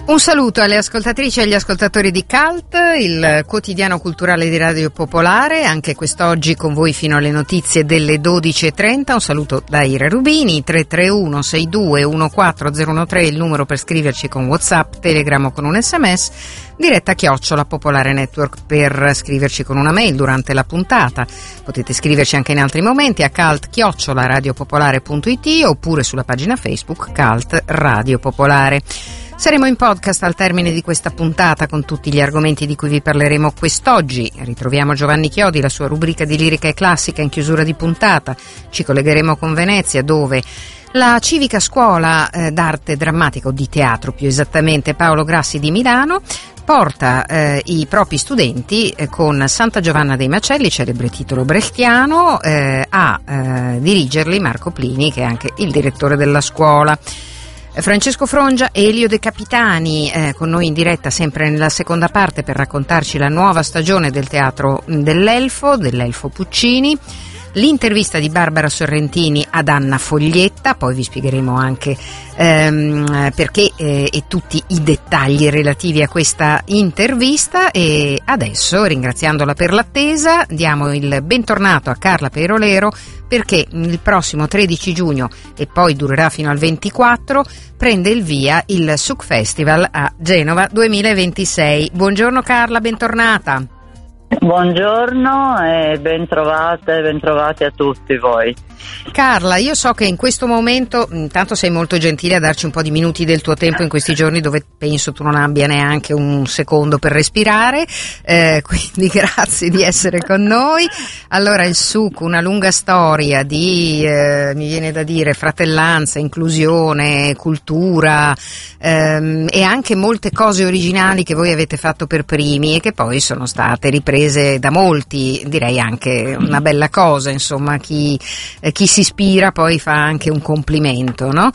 Un saluto alle ascoltatrici e agli ascoltatori di CULT, il quotidiano culturale di Radio Popolare, anche quest'oggi con voi fino alle notizie delle 12:30. Un saluto da Ira Rubini, 331 62 14013 il numero per scriverci con WhatsApp, Telegram o con un SMS, diretta @Popolare Network per scriverci con una mail durante la puntata. Potete scriverci anche in altri momenti a cult@radiopopolare.it oppure sulla pagina Facebook CULT Radio Popolare. Saremo in podcast al termine di questa puntata con tutti gli argomenti di cui vi parleremo quest'oggi. Ritroviamo Giovanni Chiodi, la sua rubrica di lirica e classica in chiusura di puntata. Ci collegheremo con Venezia, dove la civica scuola d'arte drammatica, o di teatro più esattamente, Paolo Grassi di Milano, porta i propri studenti con Santa Giovanna dei Macelli, celebre titolo brechtiano, a dirigerli Marco Plini, che è anche il direttore della scuola. Francesco Frongia e Elio De Capitani con noi in diretta sempre nella seconda parte per raccontarci la nuova stagione del teatro dell'Elfo Puccini, l'intervista di Barbara Sorrentini ad Anna Foglietta, poi vi spiegheremo anche perché e tutti i dettagli relativi a questa intervista. E adesso, ringraziandola per l'attesa, diamo il bentornato a Carla Perolero, perché il prossimo 13 giugno, e poi durerà fino al 24, prende il via il Suc Festival a Genova 2026. Buongiorno Carla, bentornata. Buongiorno e bentrovati a tutti voi. Carla, io so che in questo momento, intanto sei molto gentile a darci un po' di minuti del tuo tempo in questi giorni dove penso tu non abbia neanche un secondo per respirare, quindi grazie di essere con noi. Allora, il SUC, una lunga storia di, mi viene da dire, fratellanza, inclusione, cultura e anche molte cose originali che voi avete fatto per primi e che poi sono state riprese da molti, direi anche una bella cosa, insomma, chi si ispira poi fa anche un complimento, no?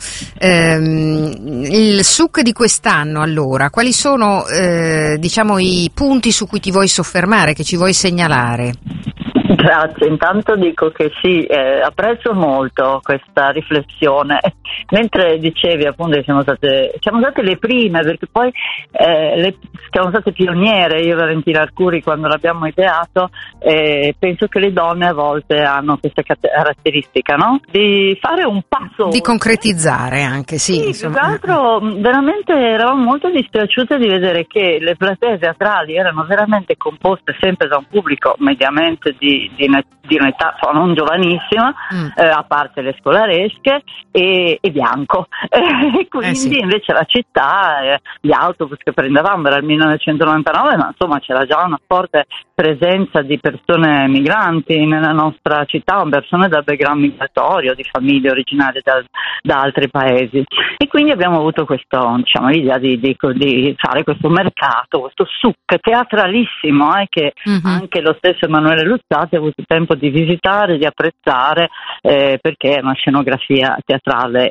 Il SUC di quest'anno, allora, quali sono diciamo i punti su cui ti vuoi soffermare, che ci vuoi segnalare? Grazie, intanto dico che sì, apprezzo molto questa riflessione. Mentre dicevi appunto che siamo state le prime, perché poi siamo state pioniere, io e Valentina Arcuri, quando l'abbiamo ideato, penso che le donne a volte hanno questa caratteristica, no? Di fare un passo, di concretizzare anche, sì. Più che altro veramente eravamo molto dispiaciute di vedere che le platee teatrali erano veramente composte sempre da un pubblico mediamente di un'età non giovanissima, a parte le scolaresche, e bianco. E quindi sì. Invece la città, gli autobus che prendevamo era il 1999, ma insomma c'era già una forte presenza di persone migranti nella nostra città, persone dal background migratorio, di famiglie originarie da altri paesi. E quindi abbiamo avuto l'idea di fare questo mercato, questo SUC teatralissimo, che anche lo stesso Emanuele Luzzati ha avuto tempo di visitare, di apprezzare, perché è una scenografia teatrale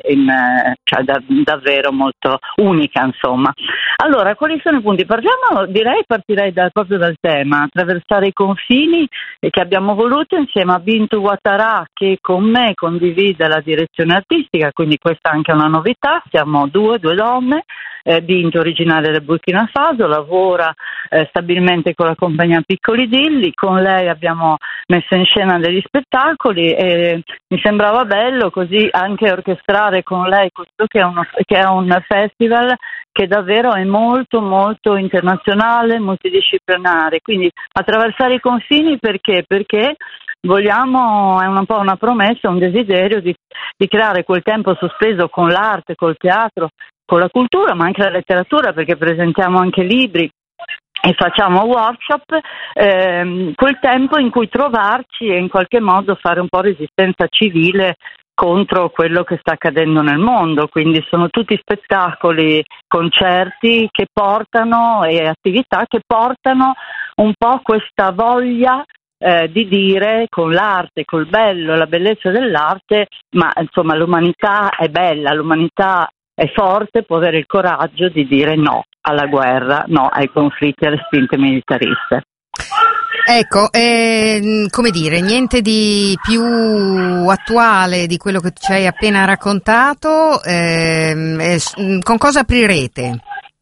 davvero molto unica, insomma. Allora, quali sono i punti? Partirei proprio dal tema, attraversare i confini, che abbiamo voluto insieme a Bintu Ouattara, che con me condivide la direzione artistica, quindi questa è anche una novità, siamo due donne. Bintu, originaria del Burkina Faso, lavora stabilmente con la compagnia Piccoli Dilli, con lei abbiamo messo in scena degli spettacoli e mi sembrava bello così anche orchestrare con lei questo che è un festival che davvero è molto molto internazionale, multidisciplinare, quindi attraversare i confini perché vogliamo, è un po' una promessa, un desiderio di creare quel tempo sospeso con l'arte, col teatro, con la cultura, ma anche la letteratura, perché presentiamo anche libri e facciamo workshop, quel tempo in cui trovarci e in qualche modo fare un po' resistenza civile contro quello che sta accadendo nel mondo. Quindi sono tutti spettacoli, concerti che portano e attività che portano un po' questa voglia di dire con l'arte, col bello, la bellezza dell'arte, ma insomma l'umanità è bella, l'umanità è forte, può avere il coraggio di dire no alla guerra, no ai conflitti, alle spinte militariste. Ecco, come dire, niente di più attuale di quello che ci hai appena raccontato, con cosa aprirete?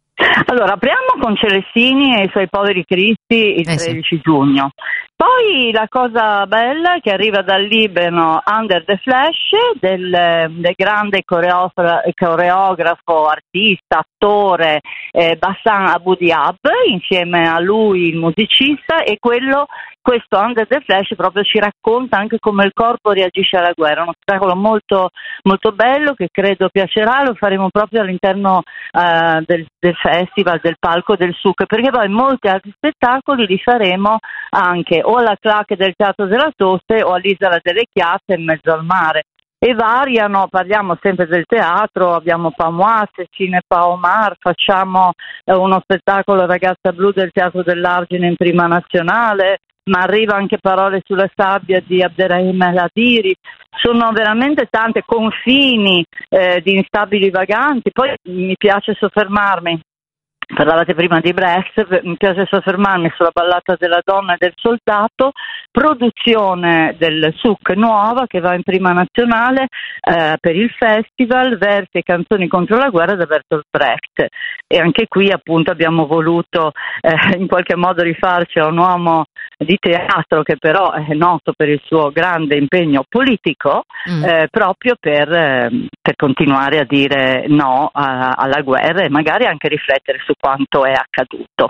Allora, apriamo con Celestini e i suoi poveri cristi il 13 giugno. Poi la cosa bella è che arriva dal Libano Under the Flash del grande coreografo, artista, attore Bassam Abu Diab, insieme a lui il musicista, e questo Under the Flash proprio ci racconta anche come il corpo reagisce alla guerra. Uno spettacolo molto, molto bello che credo piacerà, lo faremo proprio all'interno del festival, del palco del Souk, perché poi molti altri spettacoli li faremo anche o alla Claque del Teatro della Tosse o all'Isola delle Chiatte in mezzo al mare. E variano, parliamo sempre del teatro, abbiamo Pamoas, Cinepa Omar, facciamo uno spettacolo Ragazza Blu del Teatro dell'Argine in Prima Nazionale, ma arriva anche Parole sulla sabbia di Abderrahim El Hadiri. Sono veramente tante, Confini di Instabili Vaganti. Poi mi piace soffermarmi, parlavate prima di Brecht, mi piace soffermarmi sulla Ballata della donna e del soldato, produzione del Souk nuova che va in Prima Nazionale per il festival, versi e canzoni contro la guerra da Bertolt Brecht. E anche qui appunto abbiamo voluto in qualche modo rifarci a un uomo di teatro che però è noto per il suo grande impegno politico, proprio per continuare a dire no alla guerra e magari anche riflettere su quanto è accaduto.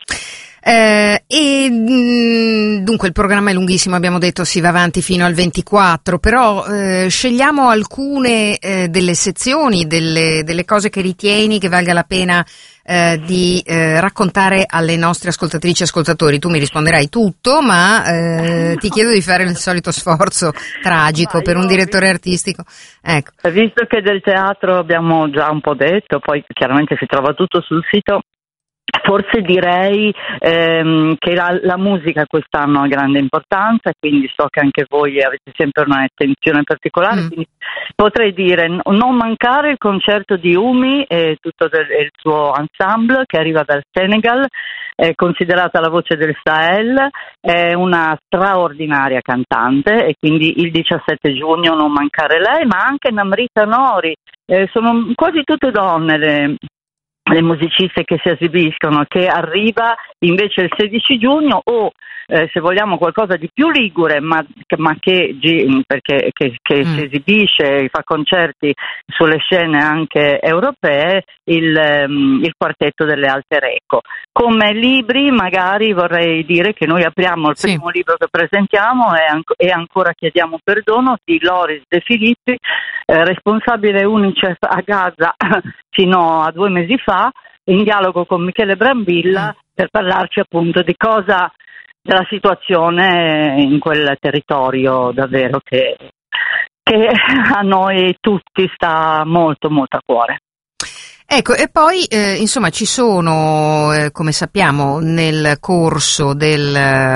Dunque il programma è lunghissimo, abbiamo detto si va avanti fino al 24, però scegliamo alcune delle sezioni, delle cose che ritieni che valga la pena di raccontare alle nostre ascoltatrici e ascoltatori. Tu mi risponderai tutto, ma ti chiedo di fare il solito sforzo tragico per un direttore artistico. Ecco. Visto che del teatro abbiamo già un po' detto, poi chiaramente si trova tutto sul sito, forse direi che la musica quest'anno ha grande importanza, quindi so che anche voi avete sempre un'attenzione particolare, quindi potrei dire non mancare il concerto di Umi e tutto il suo ensemble che arriva dal Senegal, è considerata la voce del Sahel, è una straordinaria cantante e quindi il 17 giugno non mancare lei, ma anche Namrita Nori, sono quasi tutte donne le musiciste che si esibiscono, che arriva invece il 16 giugno o se vogliamo qualcosa di più ligure, ma che si esibisce, fa concerti sulle scene anche europee, il quartetto delle Alte Reco. Come libri magari vorrei dire che noi apriamo il primo libro che presentiamo e ancora chiediamo perdono, di Loris De Filippi, responsabile UNICEF a Gaza fino a 2 mesi fa, in dialogo con Michele Brambilla per parlarci appunto di cosa, della situazione in quel territorio davvero che a noi tutti sta molto molto a cuore. Ecco, e poi insomma ci sono, come sappiamo, nel corso del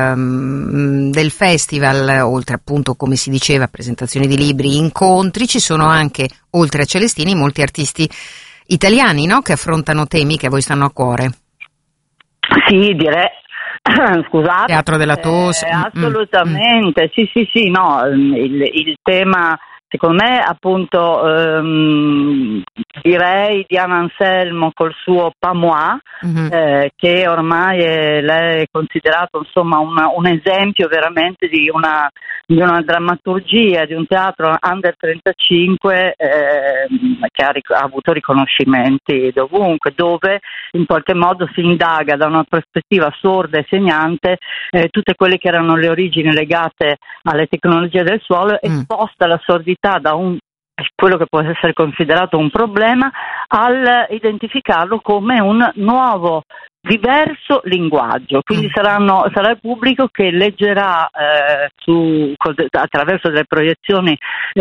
festival, oltre appunto, come si diceva, presentazioni di libri, incontri, ci sono anche, oltre a Celestini, molti artisti italiani, no? Che affrontano temi che a voi stanno a cuore. Sì, direi. Scusate. Teatro della Tosse. Assolutamente, sì, no, il tema secondo me appunto direi Diana Anselmo col suo Pamois, che ormai lei è considerato insomma un esempio veramente di una drammaturgia, di un teatro under 35 che ha avuto riconoscimenti dovunque, dove in qualche modo si indaga da una prospettiva sorda e segnante tutte quelle che erano le origini legate alle tecnologie del suolo, esposta alla sordità da quello che può essere considerato un problema, al identificarlo come un nuovo diverso linguaggio, quindi sarà il pubblico che leggerà attraverso delle proiezioni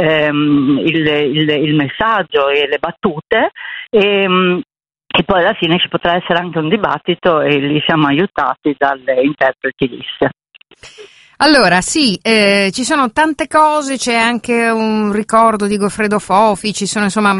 il messaggio e le battute e poi alla fine ci potrà essere anche un dibattito e lì siamo aiutati dalle interpreti liste. Allora sì, ci sono tante cose, c'è anche un ricordo di Goffredo Fofi, ci sono insomma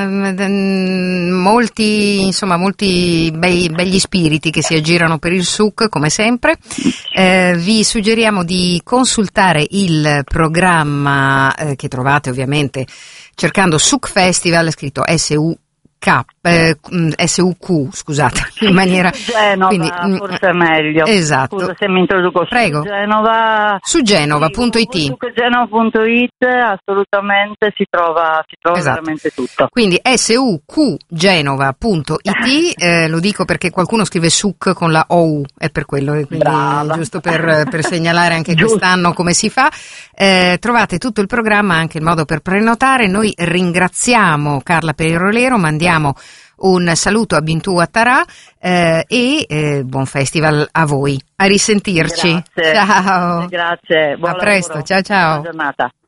molti begli spiriti che si aggirano per il Souk come sempre. Vi suggeriamo di consultare il programma che trovate ovviamente cercando Souk Festival, scritto SUK SUQ, scusate, in maniera... Genova, quindi, forse è meglio. Esatto. Scusa se mi introduco. Prego. Su Genova.it. Su Genova.it assolutamente si trova esatto. veramente tutto. Quindi suqgenova.it, lo dico perché qualcuno scrive suc con la OU, è per quello, quindi giusto per segnalare anche quest'anno come si fa. Trovate tutto il programma, anche il modo per prenotare. Noi ringraziamo Carla Perolero, mandiamo un saluto a Bintou Ouattara e buon festival a voi. A risentirci. Grazie. Ciao. Grazie. Buon a presto. lavoro. Ciao ciao. Buona giornata.